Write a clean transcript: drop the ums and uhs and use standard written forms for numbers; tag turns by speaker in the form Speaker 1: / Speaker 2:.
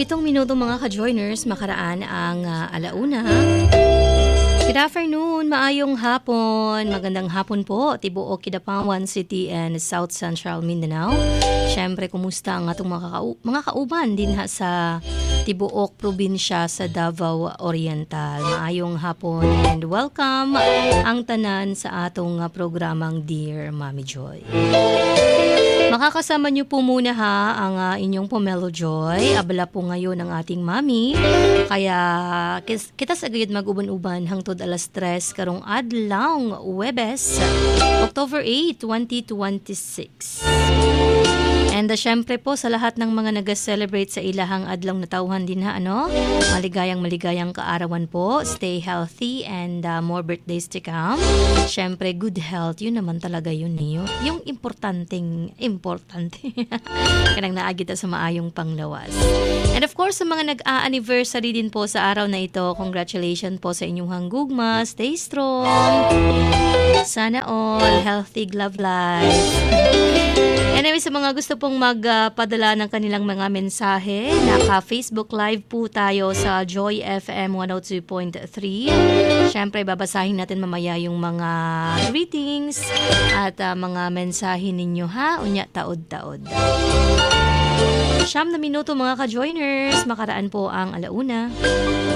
Speaker 1: minuto mga ka-joiners, makaraan ang alauna. Good afternoon, maayong hapon, magandang hapon po, Tibuok, Kidapawan City and South Central Mindanao. Siyempre, kumusta ang atong mga kauban din sa Tibuok, probinsya sa Davao Oriental. Maayong hapon and welcome ang tanan sa atong programang Dear Mami Joy. Makakasama niyo po muna ang inyong Pomelo Joy. Abala po ngayon ang ating mami. Kaya kita sa gayud mag-uban-uban hangtod alas 3 karong adlawng Huwebes, October 8, 2026. And syempre po sa lahat ng mga nag-celebrate sa ilahang adlaw na tawhan din maligayang kaarawan po. Stay healthy and more birthdays to come. Syempre good health, yun naman talaga yun niyo. Yung importante. Kanang naagita sa maayong panglawas. And of course sa mga nag-a-anniversary din po sa araw na ito, congratulations po sa inyong hanggugma. Stay strong. Sana all healthy love life. Anyway, sa mga gusto pong magpadala ng kanilang mga mensahe, naka-Facebook Live po tayo sa Joy FM 102.3. Siyempre, babasahin natin mamaya yung mga greetings at mga mensahe ninyo unya taod-taod. 9 na minuto mga ka-joiners, makaraan po ang alauna.